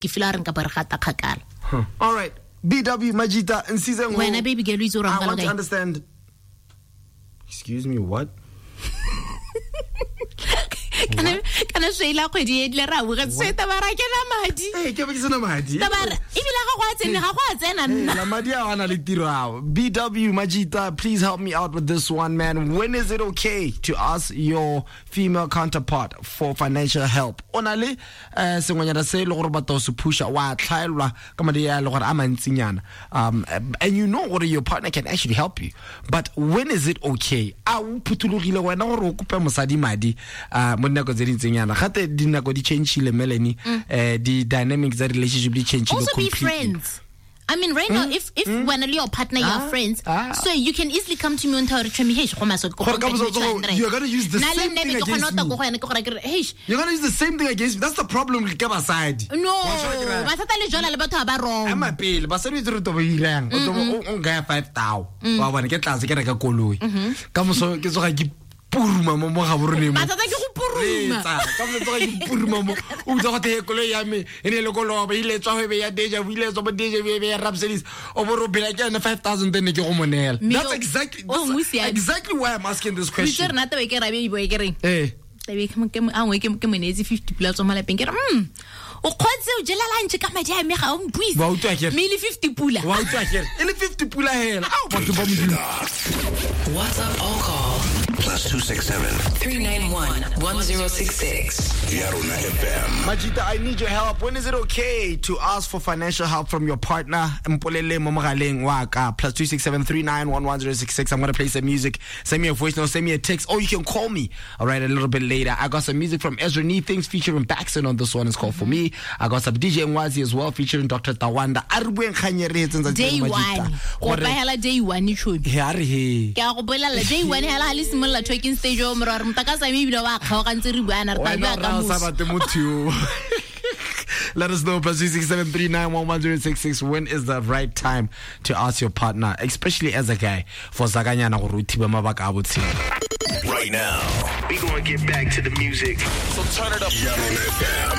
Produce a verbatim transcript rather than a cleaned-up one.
ke fila re nka ba re gata khakala. All right, B W Majita and season one. Wena baby girl izo I want to understand. Excuse me, what? kana kana shela khwedi e le ra buga tseta ba rakela madi eh ke ba ke sena madi ta ba ibile ga go a tsena ga go a tsena nna la madi a ana le tiro ao. B W Majita, please help me out with this one, man. When is it okay to ask your female counterpart for financial help? Ona le eh sengonyana se le gore batho se pusha wa tlhaelwa ka madi ya le gore a mantsinyana, um and you know what your partner can actually help you, but when is it okay? A o phutulogile wena gore o kope mosadi madi uh nako tse dintsenyana gate dinako di change le Melanie eh di dynamics of relationship di change also be friends. I mean, right now, mm? if if mm? when your partner, ah, you're friends, ah. so you can easily come to me and tell me, hey, you're gonna use the same thing against me. You're gonna use the same thing against me. That's the problem. No, I'm a bill, but some to to five thousand. I want to get class. Get a colui. Come so get so I give. Purma mo mo ga borone mo ba tata ke go puruma ka mo tsa ke puruma mo o tsa go te kolo ya me ene le kolo ba ile tswa be ya deja ile tswa ba deja be ya rapselis o bo robela ke na five thousand then ke go monela. That's exactly that's exactly why I'm asking this question. Mr. Nata be ke ra be boy ke reng eh tabe ke mo ke a ngwe ke ke monetsi fifty plus o mala pengera mm o khotse o jela lunch ka madi a me ga o mpuisa wa utwa ke me le fifty pula wa utwa ke ile fifty pula hela a ba tlo ba mo WhatsApp or call plus two six seven three nine one one zero six six. Yaruna F M. Majita, I need your help. When is it okay to ask for financial help from your partner? Mpolele mo mogaleng wa ka plus two six seven three nine one one zero six six. I'm gonna play some music. Send me a voice note, send me a text, or you can call me. All right, a little bit later. I got some music from Ezra Nee Things featuring Baxton on this one. It's called For Me. I got some D J Nwazi as well featuring Doctor Tawanda. Day one. Go hela day one icho. Ya re he. Ke a go bolela day one hela ha le simolla talking stage o mo re mtakasa me bile wa kga ga ntse re buana re tabe ka mo. Let us know plus two six seven three nine one one zero six six. When is the right time to ask your partner, especially as a guy, for zakanyana go rutiba mabaka a botshelo? Right now, we gonna get back to the music. So turn it up. Yaruna F M.